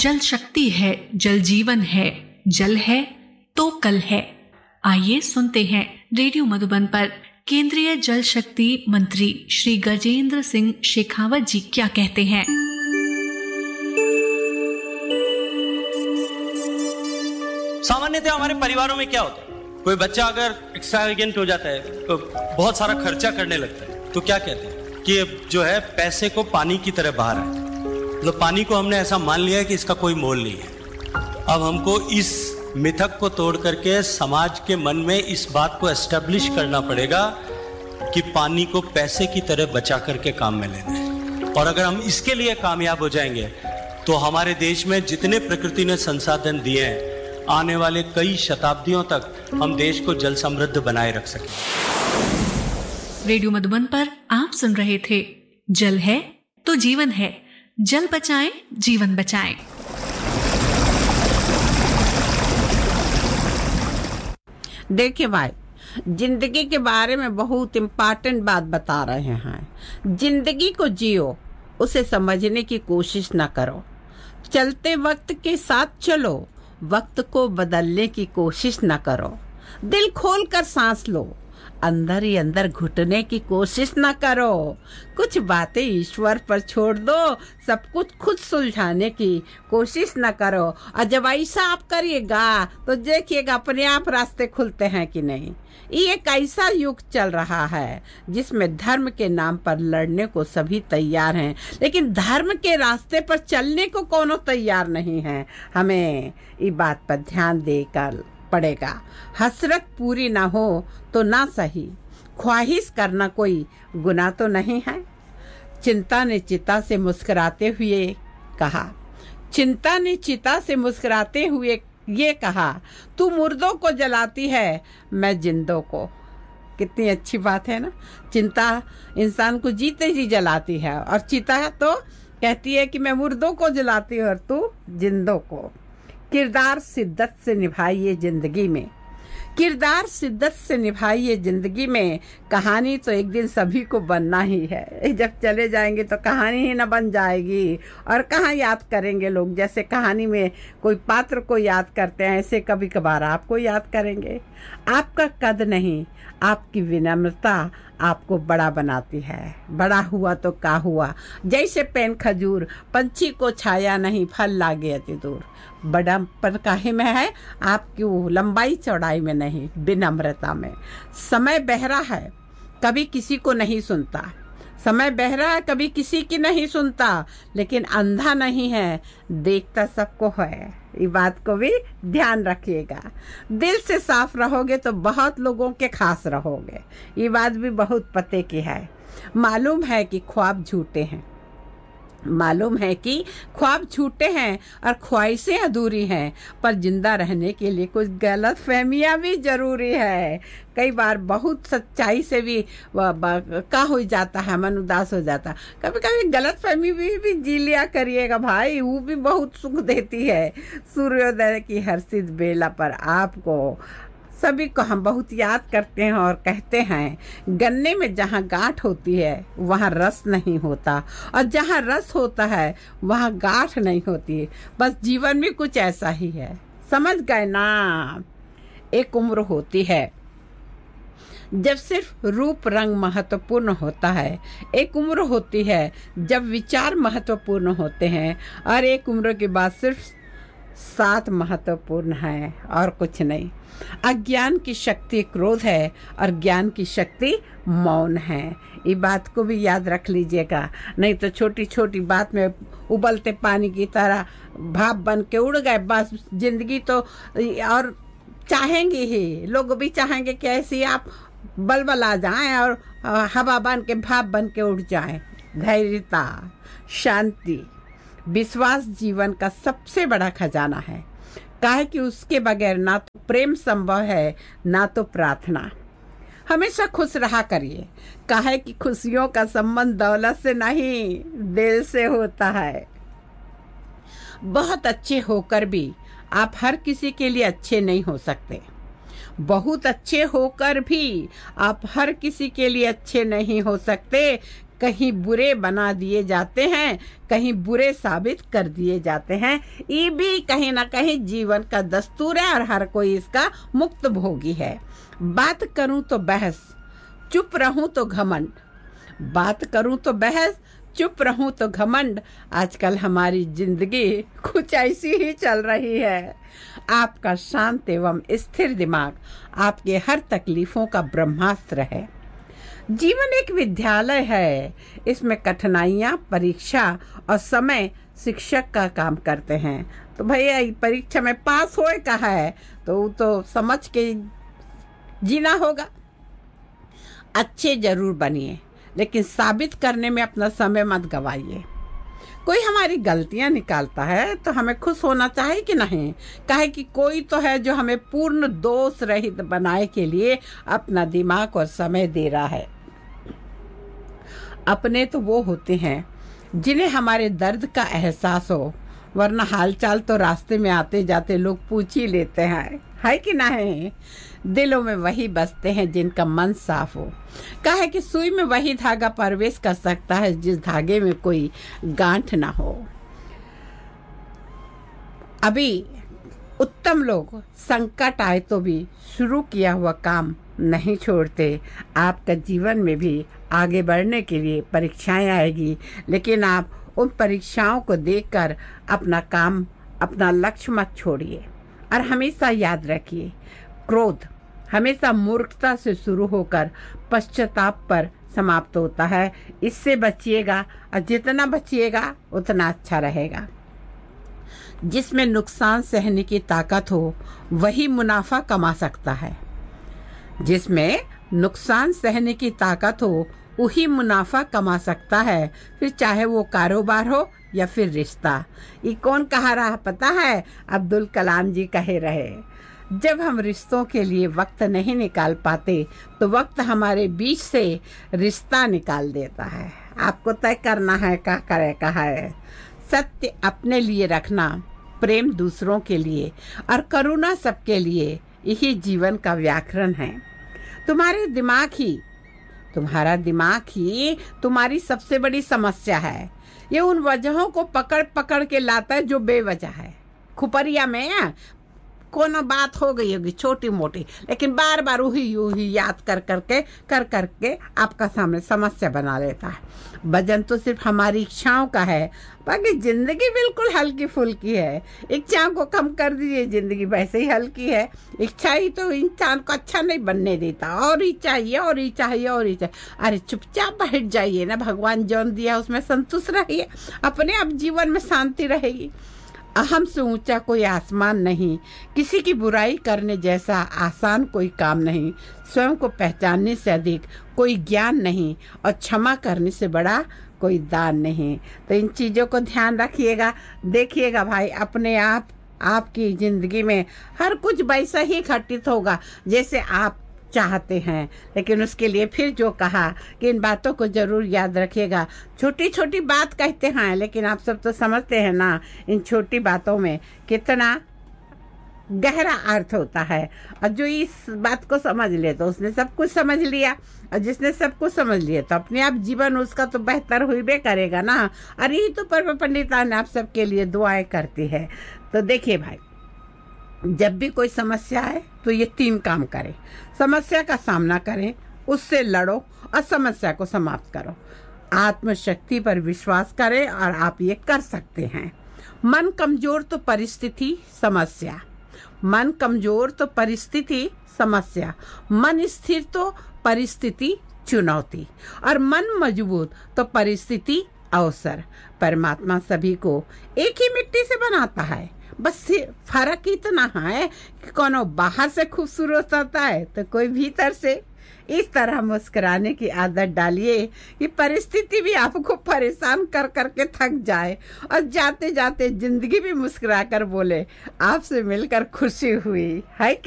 जल शक्ति है, जल जीवन है, जल है तो कल है। आइए सुनते हैं रेडियो मधुबन पर केंद्रीय जल शक्ति मंत्री श्री गजेंद्र सिंह शेखावत जी क्या कहते हैं। सामान्यतः हमारे परिवारों में क्या होता है, कोई बच्चा अगर एक्स्ट्रावेगेंट हो जाता है तो बहुत सारा खर्चा करने लगता है, तो क्या कहते हैं कि जो है पैसे को पानी की तरह बहा रहा है। मतलब पानी को हमने ऐसा मान लिया है कि इसका कोई मोल नहीं है। अब हमको इस मिथक को तोड़ करके समाज के मन में इस बात को एस्टेब्लिश करना पड़ेगा कि पानी को पैसे की तरह बचा करके काम में लेना है। और अगर हम इसके लिए कामयाब हो जाएंगे तो हमारे देश में जितने प्रकृति ने संसाधन दिए हैं, आने वाले कई शताब्दियों तक हम देश को जल समृद्ध बनाए रख सकें। रेडियो मधुबन पर आप सुन रहे थे जल है तो जीवन है, जल बचाएं जीवन बचाएं। देखिए भाई, जिंदगी के बारे में बहुत इम्पोर्टेंट बात बता रहे हैं। जिंदगी को जियो, उसे समझने की कोशिश न करो। चलते वक्त के साथ चलो, वक्त को बदलने की कोशिश न करो। दिल खोल कर सांस लो, अंदर ही अंदर घुटने की कोशिश न करो। कुछ बातें ईश्वर पर छोड़ दो, सब कुछ खुद सुलझाने की कोशिश न करो। और जब ऐसा आप करिएगा तो देखिएगा अपने आप रास्ते खुलते हैं कि नहीं। ये एक ऐसा युग चल रहा है जिसमें धर्म के नाम पर लड़ने को सभी तैयार हैं, लेकिन धर्म के रास्ते पर चलने को कोनो तैयार नहीं है। हमें इस बात पर ध्यान देकर पड़ेगा। हसरत पूरी ना हो तो ना सही, ख्वाहिश करना कोई गुनाह तो नहीं है। चिंता ने चिता से मुस्कुराते हुए कहा, चिंता ने चिता से मुस्कुराते हुए ये कहा, तू मुर्दों को जलाती है, मैं जिंदों को। कितनी अच्छी बात है ना। चिंता इंसान को जीते जी जलाती है और चिता तो कहती है कि मैं मुर्दों को जलाती हूँ और तू जिंदों को। किरदार शिद्दत से निभाइए जिंदगी में, किरदार शिद्दत से निभाइए जिंदगी में। कहानी तो एक दिन सभी को बनना ही है। जब चले जाएंगे तो कहानी ही न बन जाएगी, और कहाँ याद करेंगे लोग। जैसे कहानी में कोई पात्र को याद करते हैं, ऐसे कभी कभार आपको याद करेंगे। आपका कद नहीं, आपकी विनम्रता आपको बड़ा बनाती है। बड़ा हुआ तो का हुआ, जैसे पेन खजूर, पंछी को छाया नहीं, फल लागे अति दूर। बड़ापन काहे में है? आपकी लंबाई चौड़ाई में नहीं, विनम्रता में। समय बहरा है, कभी किसी को नहीं सुनता। समय बहरा है, कभी किसी की नहीं सुनता, लेकिन अंधा नहीं है, देखता सबको है। ये बात को भी ध्यान रखिएगा। दिल से साफ रहोगे तो बहुत लोगों के खास रहोगे। ये बात भी बहुत पते की है। मालूम है कि ख्वाब झूठे हैं, मालूम है कि ख्वाब झूठे हैं और ख्वाहिशें अधूरी हैं, पर जिंदा रहने के लिए कुछ गलत फहमियाँ भी जरूरी है। कई बार बहुत सच्चाई से भी का हो जाता है, मन उदास हो जाता। कभी कभी गलत फहमी भी जी लिया करिएगा भाई, वो भी बहुत सुख देती है। सूर्योदय की हर्षित बेला पर आपको सभी को हम बहुत याद करते हैं और कहते हैं, गन्ने में जहाँ गांठ होती है वहाँ रस नहीं होता, और जहाँ रस होता है वहाँ गांठ नहीं होती। बस जीवन में कुछ ऐसा ही है, समझ गए ना। एक उम्र होती है जब सिर्फ रूप रंग महत्वपूर्ण होता है, एक उम्र होती है जब विचार महत्वपूर्ण होते हैं, और एक उम्र के बाद सिर्फ साथ महत्वपूर्ण है और कुछ नहीं। अज्ञान की शक्ति क्रोध है और ज्ञान की शक्ति मौन है। ये बात को भी याद रख लीजिएगा, नहीं तो छोटी छोटी बात में उबलते पानी की तरह भाप बन के उड़ गए, बस जिंदगी तो। और चाहेंगे ही, लोग भी चाहेंगे कि ऐसी आप बलबला जाएं और हवा बन के भाप बन के उड़ जाएं। धैर्यता, शांति, विश्वास जीवन का सबसे बड़ा खजाना है। काहे कि उसके बगैर ना तो प्रेम संभव है, ना तो प्रार्थना। हमेशा खुश रहा करिए, काहे कि खुशियों का संबंध दौलत से नहीं, दिल से होता है। बहुत अच्छे होकर भी आप हर किसी के लिए अच्छे नहीं हो सकते। बहुत अच्छे होकर भी आप हर किसी के लिए अच्छे नहीं हो सकते। कहीं बुरे बना दिए जाते हैं, कहीं बुरे साबित कर दिए जाते हैं। ये भी कहीं ना कहीं जीवन का दस्तूर है और हर कोई इसका मुक्त भोगी है। बात करूं तो बहस, चुप रहूं तो घमंड। बात करूं तो बहस, चुप रहूं तो घमंड। आजकल हमारी जिंदगी कुछ ऐसी ही चल रही है। आपका शांत एवं स्थिर दिमाग आपके हर तकलीफों का ब्रह्मास्त्र है। जीवन एक विद्यालय है, इसमें कठिनाइयां, परीक्षा और समय शिक्षक का काम करते हैं। तो भैया परीक्षा में पास होए कहा है तो समझ के जीना होगा। अच्छे जरूर बनिए, लेकिन साबित करने में अपना समय मत गवाइए। कोई हमारी गलतियां निकालता है तो हमें खुश होना चाहिए कि नहीं? काहे कि कोई तो है जो हमें पूर्ण दोष रहित बनाए के लिए अपना दिमाग और समय दे रहा है। अपने तो वो होते हैं जिन्हें हमारे दर्द का एहसास हो, वरना हालचाल तो रास्ते में आते जाते लोग पूछ ही लेते हैं, है कि नहीं? दिलों में वही बसते हैं जिनका मन साफ हो। कहे कि सुई में वही धागा प्रवेश कर सकता है जिस धागे में कोई गांठ ना हो। अभी उत्तम लोग संकट आए तो भी शुरू किया हुआ काम नहीं छोड़ते। आपका जीवन में भी आगे बढ़ने के लिए परीक्षाएं आएगी, लेकिन आप उन परीक्षाओं को देखकर अपना काम, अपना लक्ष्य मत छोड़िए। और हमेशा याद रखिए, क्रोध हमेशा मूर्खता से शुरू होकर पश्चाताप पर समाप्त होता है। इससे बचिएगा और जितना बचिएगा उतना अच्छा रहेगा। जिसमें नुकसान सहने की ताकत हो वही मुनाफा कमा सकता है। जिसमें नुकसान सहने की ताकत हो वही मुनाफा कमा सकता है, फिर चाहे वो कारोबार हो या फिर रिश्ता। ये कौन कहा रहा पता है? अब्दुल कलाम जी कहे रहे, जब हम रिश्तों के लिए वक्त नहीं निकाल पाते तो वक्त हमारे बीच से रिश्ता निकाल देता है। आपको तय करना है क्या करे कहा है। सत्य अपने लिए रखना, प्रेम दूसरों के लिए और करुणा सबके लिए, यही जीवन का व्याकरण है। तुम्हारा दिमाग ही तुम्हारी सबसे बड़ी समस्या है। ये उन वजहों को पकड़ पकड़ के लाता है जो बेवजह है। खुपरिया में कोनो बात हो गई होगी छोटी मोटी, लेकिन बार बार वही याद कर करके आपका सामने समस्या बना लेता है। वजन तो सिर्फ हमारी इच्छाओं का है, बाकी जिंदगी बिल्कुल हल्की फुल्की है। इच्छाओं को कम कर दीजिए, जिंदगी वैसे ही हल्की है। इच्छा ही तो इंसान को अच्छा नहीं बनने देता, और ही चाहिए और ही चाहिए और ही चाहिए। अरे चुपचाप बैठ जाइए ना, भगवान जौन दिया उसमें संतुष्ट रहिए, अपने आप जीवन में शांति रहेगी। अहम से ऊंचा कोई आसमान नहीं, किसी की बुराई करने जैसा आसान कोई काम नहीं, स्वयं को पहचानने से अधिक कोई ज्ञान नहीं, और क्षमा करने से बड़ा कोई दान नहीं। तो इन चीज़ों को ध्यान रखिएगा। देखिएगा भाई, अपने आप आपकी जिंदगी में हर कुछ वैसा ही घटित होगा जैसे आप चाहते हैं। लेकिन उसके लिए फिर जो कहा कि इन बातों को जरूर याद रखिएगा। छोटी छोटी बात कहते हैं, लेकिन आप सब तो समझते हैं ना इन छोटी बातों में कितना गहरा अर्थ होता है। और जो इस बात को समझ ले तो उसने सब कुछ समझ लिया, और जिसने सब कुछ समझ लिया तो अपने आप जीवन उसका तो बेहतर हुई करेगा ना। और यही तो परम पंडितान आप सबके लिए दुआएं करती है। तो देखिए भाई, जब भी कोई समस्या आए तो ये 3 काम करें। समस्या का सामना करें, उससे लड़ो और समस्या को समाप्त करो। आत्मशक्ति पर विश्वास करें और आप ये कर सकते हैं। मन कमजोर तो परिस्थिति समस्या, मन कमजोर तो परिस्थिति समस्या, मन स्थिर तो परिस्थिति चुनौती, और मन मजबूत तो परिस्थिति अवसर। परमात्मा सभी को एक ही मिट्टी से बनाता है, बस फर्क इतना है कि कोनो बाहर से खूबसूरत होता है तो कोई भीतर से। इस तरह मुस्कुराने की आदत डालिए कि परिस्थिति भी आपको परेशान कर करके थक जाए, और जाते जाते जिंदगी भी मुस्कुरा कर बोले आपसे मिलकर खुशी हुई है।